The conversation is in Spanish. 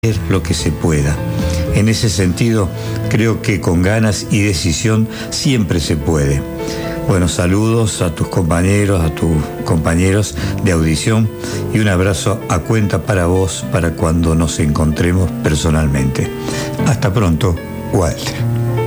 lo que se pueda. En ese sentido, creo que con ganas y decisión siempre se puede. Bueno, saludos a tus compañeros de audición y un abrazo a cuenta para vos para cuando nos encontremos personalmente. Hasta pronto, Walter.